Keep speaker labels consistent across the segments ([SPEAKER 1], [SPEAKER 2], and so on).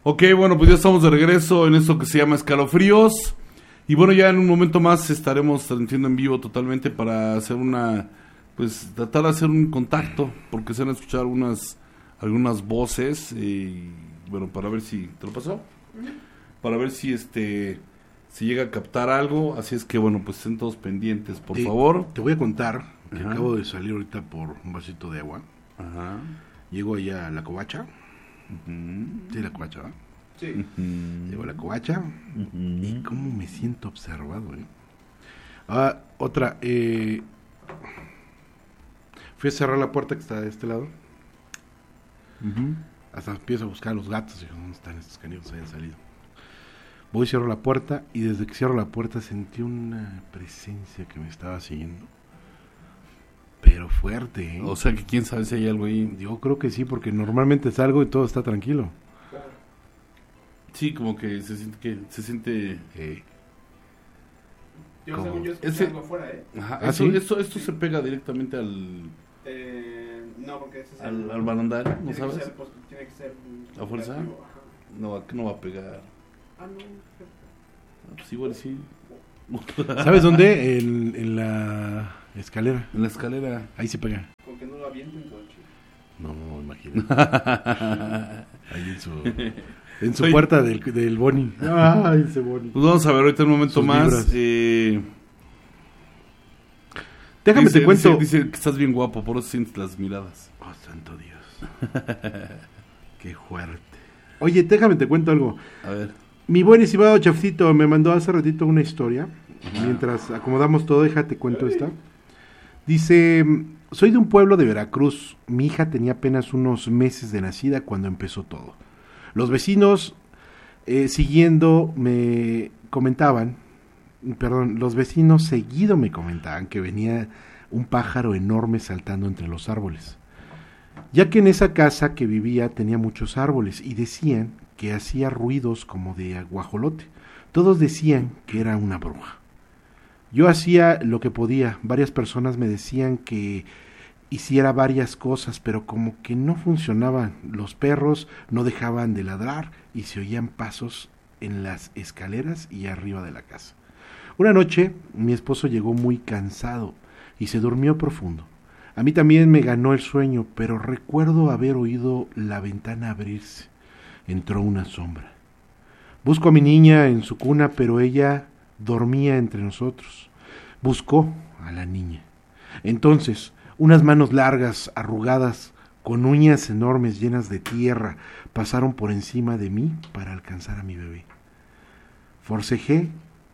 [SPEAKER 1] Ok, bueno, pues ya estamos de regreso en esto que se llama Escalofríos. Y bueno, ya en un momento más estaremos transmitiendo en vivo totalmente para hacer pues tratar de hacer un contacto, porque se han escuchado algunas voces y bueno, para ver si, ¿te lo pasó? Para ver si si llega a captar algo, así es que bueno, pues estén todos pendientes, por favor.
[SPEAKER 2] Te voy a contar que acabo de salir ahorita por un vasito de agua.
[SPEAKER 1] Ajá.
[SPEAKER 2] Llego allá a la covacha. Sí, la covacha, ¿verdad? Sí. Llego a la covacha y cómo me siento observado, otra, fui a cerrar la puerta que está de este lado. Hasta empiezo a buscar a los gatos. Digo, ¿dónde están estos canijos? Habían salido. Voy, cierro la puerta y desde que cierro la puerta sentí una presencia que me estaba siguiendo. Pero fuerte, ¿eh?
[SPEAKER 1] O sea que quién sabe si hay algo ahí.
[SPEAKER 2] Yo creo que sí, porque normalmente salgo y todo está tranquilo.
[SPEAKER 1] Sí, como que se siente.
[SPEAKER 3] Yo según yo escuché algo afuera,
[SPEAKER 1] Ajá,
[SPEAKER 2] ¿sí?
[SPEAKER 1] Esto se pega directamente
[SPEAKER 3] no, porque ese es
[SPEAKER 1] al barandal, ¿no sabes?
[SPEAKER 3] Tiene que ser
[SPEAKER 1] ¿A fuerza? No, que no va a pegar.
[SPEAKER 3] No.
[SPEAKER 1] Pues igual sí.
[SPEAKER 2] ¿Sabes dónde? En la escalera.
[SPEAKER 1] En la escalera.
[SPEAKER 2] Ahí se pega.
[SPEAKER 3] Con que no lo avienten todo chido.
[SPEAKER 2] No, imagínate. Ahí en su puerta del Boni. Ay, ese Boni.
[SPEAKER 1] Pues vamos a ver ahorita un momento
[SPEAKER 2] Sus
[SPEAKER 1] más.
[SPEAKER 2] Déjame te cuento.
[SPEAKER 1] Dice que estás bien guapo, por eso sientes las miradas.
[SPEAKER 2] Oh, santo Dios. Qué fuerte. Oye, déjame te cuento algo.
[SPEAKER 1] A ver.
[SPEAKER 2] Mi buen estimado Chefcito me mandó hace ratito una historia. Mientras acomodamos todo, déjate cuento esta. Dice, soy de un pueblo de Veracruz. Mi hija tenía apenas unos meses de nacida cuando empezó todo. Los vecinos siguiendo me comentaban, los vecinos seguido me comentaban que venía un pájaro enorme saltando entre los árboles. Ya que en esa casa que vivía tenía muchos árboles y decían que hacía ruidos como de guajolote. Todos decían que era una bruja. Yo hacía lo que podía. Varias personas me decían que hiciera varias cosas, pero como que no funcionaban. Los perros no dejaban de ladrar y se oían pasos en las escaleras y arriba de la casa. Una noche mi esposo llegó muy cansado y se durmió profundo. A mí también me ganó el sueño, pero recuerdo haber oído la ventana abrirse. Entró una sombra. Busco a mi niña en su cuna, pero ella dormía entre nosotros. Buscó a la niña. Entonces, unas manos largas, arrugadas, con uñas enormes llenas de tierra, pasaron por encima de mí para alcanzar a mi bebé. Forcejé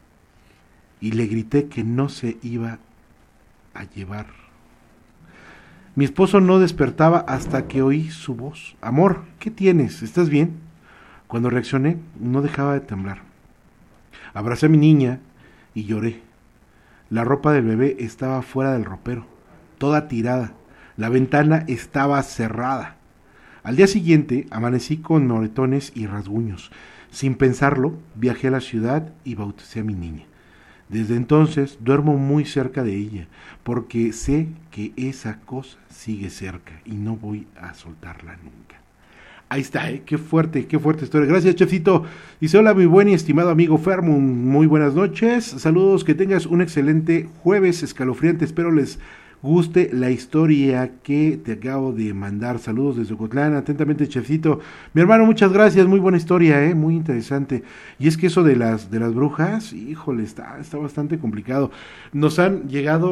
[SPEAKER 2] y le grité que no se iba a llevar. Mi esposo no despertaba hasta que oí su voz. Amor, ¿qué tienes? ¿Estás bien? Cuando reaccioné, no dejaba de temblar. Abracé a mi niña y lloré. La ropa del bebé estaba fuera del ropero, toda tirada. La ventana estaba cerrada. Al día siguiente amanecí con moretones y rasguños. Sin pensarlo, viajé a la ciudad y bauticé a mi niña. Desde entonces duermo muy cerca de ella, porque sé que esa cosa sigue cerca y no voy a soltarla nunca. Ahí está, qué fuerte historia. Gracias, Chefcito. Dice, hola, mi buen y estimado amigo Fermo, muy buenas noches. Saludos, que tengas un excelente jueves escalofriante. Espero les guste la historia que te acabo de mandar. Saludos desde Ocotlán, atentamente, Chefcito. Mi hermano, muchas gracias, muy buena historia, muy interesante. Y es que eso de las brujas, híjole, está bastante complicado. Nos han llegado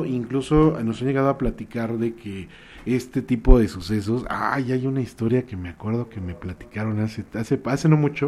[SPEAKER 2] a platicar de que este tipo de sucesos, hay una historia que me acuerdo que me platicaron hace no mucho,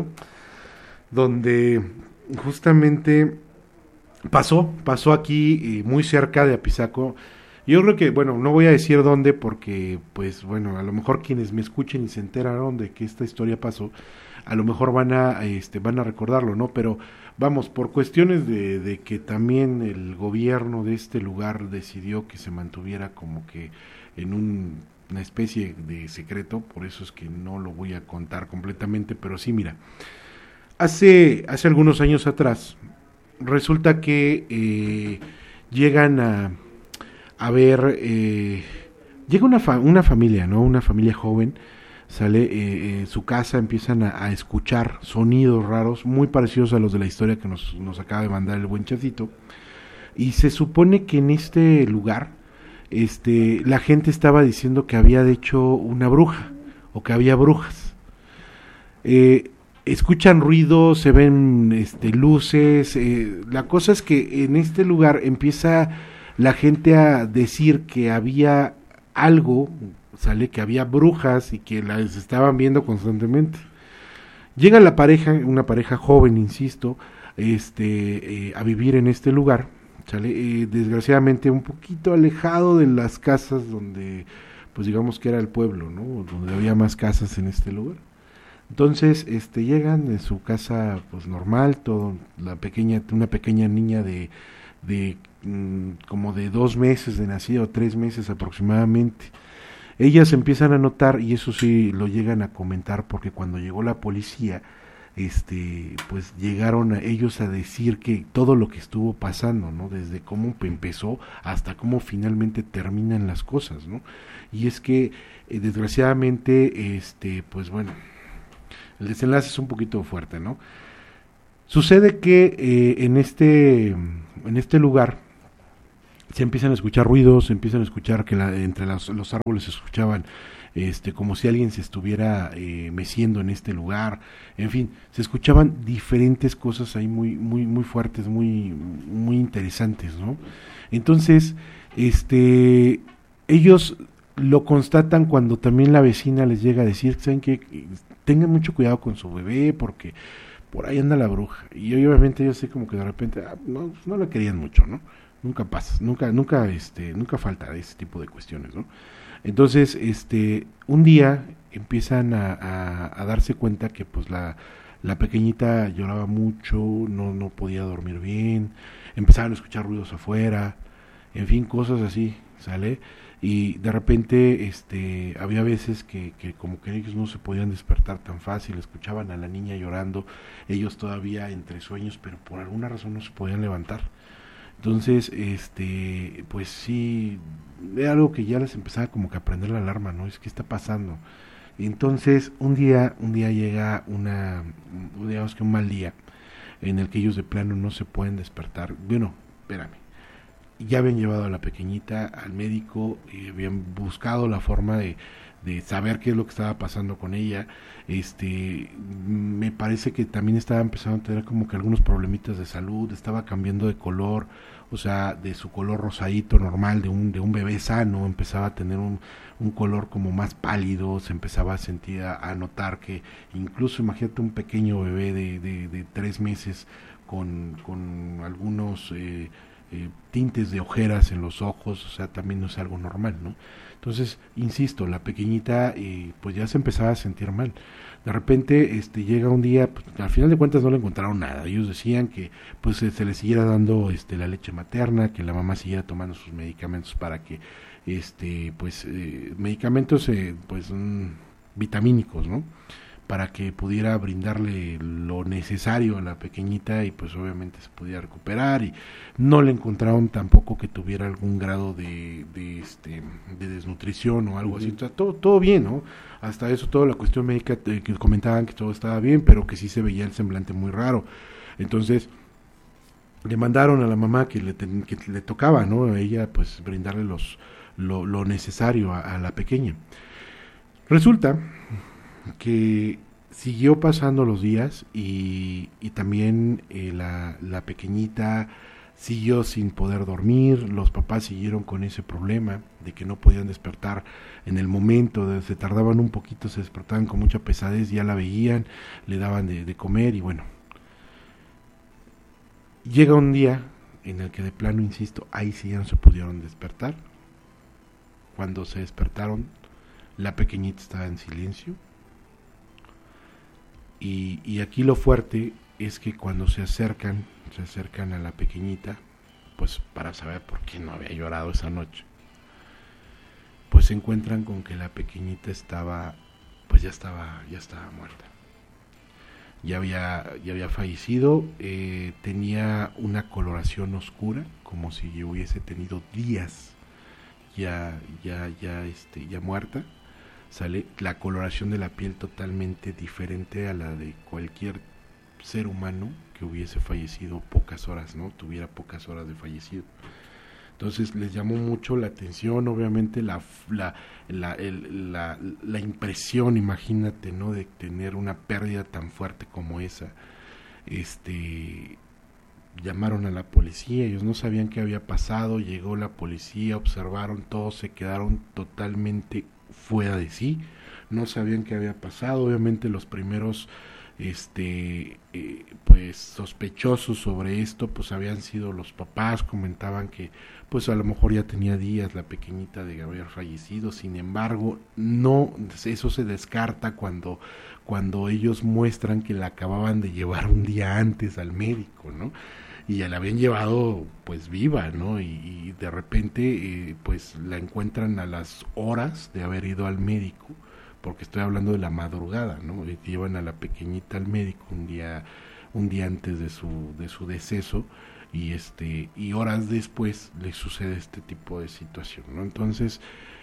[SPEAKER 2] donde justamente pasó aquí muy cerca de Apizaco. Yo creo que, no voy a decir dónde porque, pues, a lo mejor quienes me escuchen y se enteraron de que esta historia pasó, a lo mejor van a recordarlo, ¿no? Pero, vamos, por cuestiones de que también el gobierno de este lugar decidió que se mantuviera como que en una especie de secreto, por eso es que no lo voy a contar completamente, pero sí, mira, hace algunos años atrás, resulta que llegan a ver, llega una familia, ¿no? Una familia joven sale su casa, empiezan a escuchar sonidos raros, muy parecidos a los de la historia que nos acaba de mandar el buen Chafito, y se supone que en este lugar la gente estaba diciendo que había de hecho una bruja, o que había brujas. Escuchan ruidos, se ven luces, la cosa es que en este lugar empieza la gente a decir que había algo, sale que había brujas y que las estaban viendo constantemente. Llega la pareja, una pareja joven, insisto, a vivir en este lugar, sale desgraciadamente un poquito alejado de las casas donde, pues digamos que era el pueblo, ¿no? Donde había más casas en este lugar. Entonces, llegan de su casa, pues normal, todo, una pequeña niña de como de 2 meses de nacida, o 3 meses aproximadamente. Ellas empiezan a notar, y eso sí lo llegan a comentar, porque cuando llegó la policía, pues llegaron a ellos a decir que todo lo que estuvo pasando, ¿no? Desde cómo empezó hasta cómo finalmente terminan las cosas, ¿no? Y es que, desgraciadamente, pues bueno, el desenlace es un poquito fuerte, ¿no? Sucede que en este lugar se empiezan a escuchar ruidos, se empiezan a escuchar que entre los árboles se escuchaban como si alguien se estuviera meciendo en este lugar, en fin, se escuchaban diferentes cosas ahí muy muy muy fuertes, muy muy interesantes, ¿no? Entonces, ellos lo constatan cuando también la vecina les llega a decir, ¿saben qué? Tengan mucho cuidado con su bebé porque por ahí anda la bruja. Y obviamente yo sé como que de repente no la querían mucho, ¿no? Nunca pasa, nunca falta ese tipo de cuestiones, ¿no? Entonces, un día empiezan a darse cuenta que pues la pequeñita lloraba mucho, no podía dormir bien, empezaron a escuchar ruidos afuera, en fin, cosas así, ¿sale? Y de repente había veces que como que ellos no se podían despertar tan fácil, escuchaban a la niña llorando, ellos todavía entre sueños, pero por alguna razón no se podían levantar. Entonces, pues sí, era algo que ya les empezaba como que a prender la alarma, ¿no? Es que está pasando. Entonces, un día llega digamos que un mal día, en el que ellos de plano no se pueden despertar. Bueno, espérame. Ya habían llevado a la pequeñita al médico, y habían buscado la forma de saber qué es lo que estaba pasando con ella. Me parece que también estaba empezando a tener como que algunos problemitas de salud, estaba cambiando de color, o sea, de su color rosadito normal de un bebé sano, empezaba a tener un color como más pálido, se empezaba a sentir, a notar que incluso imagínate un pequeño bebé de 3 meses con algunos tintes de ojeras en los ojos, o sea, también no es algo normal, ¿no? Entonces, insisto, la pequeñita pues ya se empezaba a sentir mal. De repente llega un día, pues, al final de cuentas no le encontraron nada. Ellos decían que pues se le siguiera dando la leche materna, que la mamá siguiera tomando sus medicamentos para que medicamentos pues vitamínicos, ¿no? Para que pudiera brindarle lo necesario a la pequeñita y pues obviamente se pudiera recuperar, y no le encontraron tampoco que tuviera algún grado de desnutrición o algo así. O sea, todo bien, ¿no? Hasta eso, toda la cuestión médica que comentaban que todo estaba bien, pero que sí se veía el semblante muy raro. Entonces le mandaron a la mamá que le tocaba, ¿no? A ella pues brindarle lo necesario a la pequeña. Resulta que siguió pasando los días y también la pequeñita siguió sin poder dormir, los papás siguieron con ese problema de que no podían despertar en el momento, se tardaban un poquito, se despertaban con mucha pesadez, ya la veían, le daban de comer y bueno. Llega un día en el que de plano, insisto, ahí sí ya no se pudieron despertar. Cuando se despertaron, la pequeñita estaba en silencio. Y aquí lo fuerte es que cuando se acercan a la pequeñita, pues para saber por qué no había llorado esa noche, pues se encuentran con que la pequeñita estaba muerta. Ya había fallecido, tenía una coloración oscura, como si hubiese tenido días ya muerta. ¿sale? La coloración de la piel totalmente diferente a la de cualquier ser humano que hubiese fallecido pocas horas, ¿no? Tuviera pocas horas de fallecido. Entonces les llamó mucho la atención, obviamente la impresión, imagínate, ¿no? De tener una pérdida tan fuerte como esa. Llamaron a la policía, ellos no sabían qué había pasado, llegó la policía, observaron todo, se quedaron totalmente fuera de sí, no sabían qué había pasado. Obviamente los primeros pues sospechosos sobre esto pues habían sido los papás, comentaban que pues a lo mejor ya tenía días la pequeñita de haber fallecido. Sin embargo, no, eso se descarta cuando ellos muestran que la acababan de llevar un día antes al médico, ¿no? Y ya la habían llevado pues viva, ¿no? Y de repente pues la encuentran a las horas de haber ido al médico, porque estoy hablando de la madrugada, ¿no? Llevan a la pequeñita al médico un día antes de su deceso, y horas después le sucede este tipo de situación, ¿no? Entonces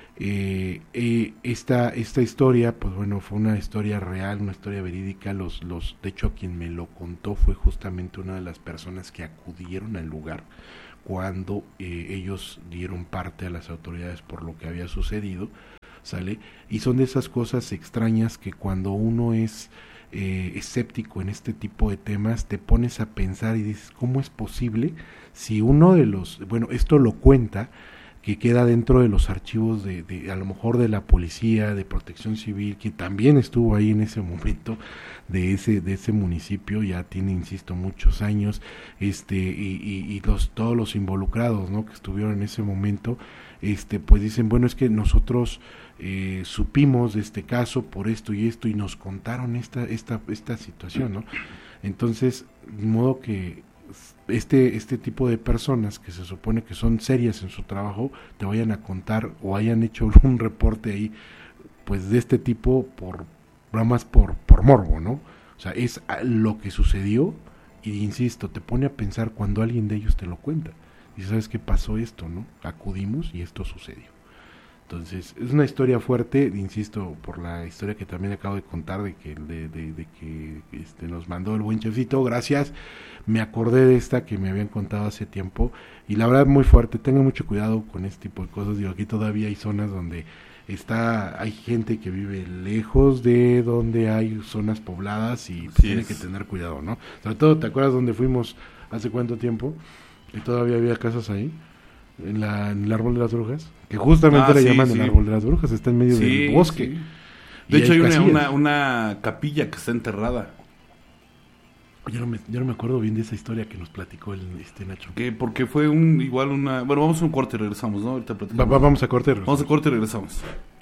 [SPEAKER 2] esta historia, pues bueno, fue una historia real, una historia verídica. De hecho, quien me lo contó fue justamente una de las personas que acudieron al lugar cuando ellos dieron parte a las autoridades por lo que había sucedido, ¿sale? Y son de esas cosas extrañas que cuando uno es escéptico en este tipo de temas, te pones a pensar y dices, ¿cómo es posible si uno de los, bueno, esto lo cuenta, que queda dentro de los archivos de a lo mejor de la policía, de Protección Civil, que también estuvo ahí en ese momento de ese municipio, ya tiene, insisto, muchos años, y todos los involucrados, ¿no?, que estuvieron en ese momento, pues dicen, bueno, es que nosotros supimos de este caso por esto y esto, y nos contaron esta situación, ¿no? Entonces, de modo que este tipo de personas que se supone que son serias en su trabajo te vayan a contar o hayan hecho un reporte ahí pues de este tipo por morbo, ¿no? O sea, es lo que sucedió, y insisto, te pone a pensar cuando alguien de ellos te lo cuenta y sabes que pasó esto, ¿no? Acudimos y esto sucedió. Entonces, es una historia fuerte, insisto, por la historia que también acabo de contar de que nos mandó el buen chefcito, gracias. Me acordé de esta que me habían contado hace tiempo, y la verdad muy fuerte. Tengan mucho cuidado con este tipo de cosas. Digo, aquí todavía hay zonas donde hay gente que vive lejos de donde hay zonas pobladas, y pues tiene que tener cuidado, ¿no? Sobre todo, ¿te acuerdas donde fuimos hace cuánto tiempo? Y todavía había casas ahí. En el árbol de las brujas, que justamente le llaman el árbol de las brujas, está en medio del bosque.
[SPEAKER 1] Sí. De hecho hay una capilla que está enterrada.
[SPEAKER 2] Yo no me acuerdo bien de esa historia que nos platicó Nacho.
[SPEAKER 1] Porque fue bueno, vamos a un corte y regresamos, ¿no? Ahorita
[SPEAKER 2] vamos a corte.
[SPEAKER 1] Vamos a corte y regresamos.